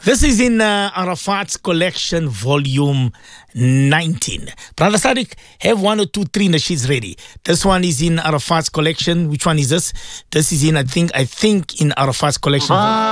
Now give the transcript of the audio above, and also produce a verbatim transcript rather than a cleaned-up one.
This is in uh, Arafat's collection, volume nineteen. Brother Sadiq, have one or two, three nasheeds ready. This one is in Arafat's collection. Which one is this? This is in, I think, I think in Arafat's collection.